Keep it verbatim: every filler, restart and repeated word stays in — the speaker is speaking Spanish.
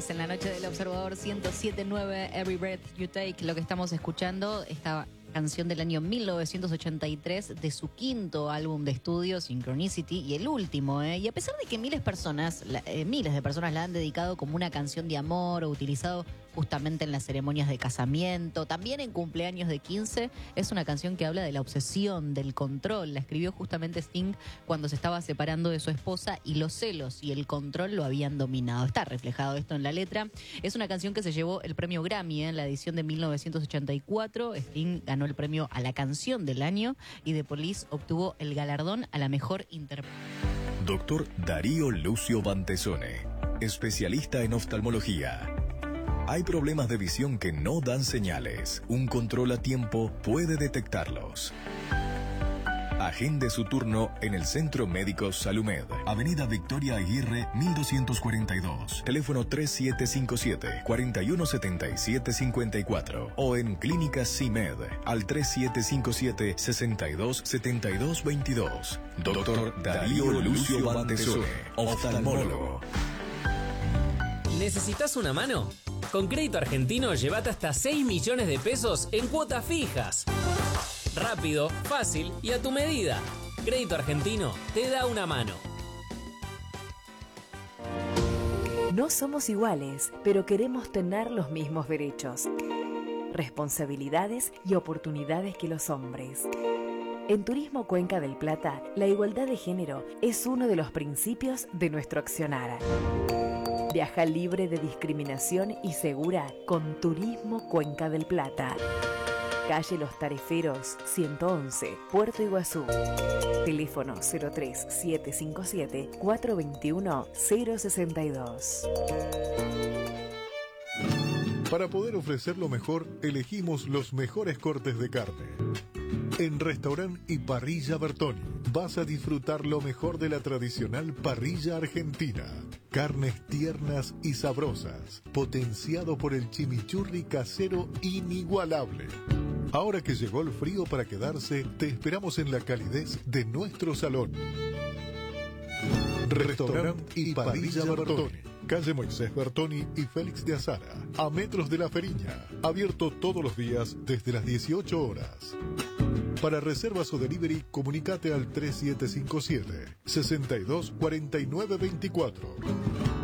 jueves en la noche del Observador ciento siete punto nueve, Every Breath You Take. Lo que estamos escuchando, esta canción del año mil novecientos ochenta y tres de su quinto álbum de estudio, Synchronicity, y el último, ¿eh? Y a pesar de que miles, personas, la, eh, miles de personas la han dedicado como una canción de amor o utilizado justamente en las ceremonias de casamiento, también en cumpleaños de quince, es una canción que habla de la obsesión, del control. La escribió justamente Sting cuando se estaba separando de su esposa y los celos y el control lo habían dominado. Está reflejado esto en la letra. Es una canción que se llevó el premio Grammy, ¿eh? En la edición de mil novecientos ochenta y cuatro. Sting ganó el premio a la canción del año y The Police obtuvo el galardón a la mejor interpretación. Doctor Darío Lucio Bantesone, especialista en oftalmología. Hay problemas de visión que no dan señales. Un control a tiempo puede detectarlos. Agende su turno en el Centro Médico Salumed, Avenida Victoria Aguirre, mil doscientos cuarenta y dos. Teléfono tres siete cinco siete, cuatro uno siete siete cinco cuatro o en Clínicas CIMED al tres siete cinco siete, seis dos siete dos dos dos. Doctor Darío Lucio Bantesone, oftalmólogo. ¿Necesitas una mano? Con Crédito Argentino llévate hasta seis millones de pesos en cuotas fijas. Rápido, fácil y a tu medida. Crédito Argentino te da una mano. No somos iguales, pero queremos tener los mismos derechos, responsabilidades y oportunidades que los hombres. En Turismo Cuenca del Plata, la igualdad de género es uno de los principios de nuestro accionar. Viaja libre de discriminación y segura con Turismo Cuenca del Plata. Calle Los Tareferos, ciento once, Puerto Iguazú. Teléfono cero tres siete cinco siete, cuatro dos uno, cero seis dos. Para poder ofrecer lo mejor, elegimos los mejores cortes de carne. En Restaurant y Parrilla Bertoni vas a disfrutar lo mejor de la tradicional parrilla argentina. Carnes tiernas y sabrosas, potenciado por el chimichurri casero inigualable. Ahora que llegó el frío para quedarse, te esperamos en la calidez de nuestro salón. Restaurant y Parrilla Bertoni, calle Moisés Bertoni y Félix de Azara, a metros de La Feriña, abierto todos los días desde las dieciocho horas. Para reservas o delivery, comunicate al tres siete cinco siete, seis dos cuatro nueve dos cuatro.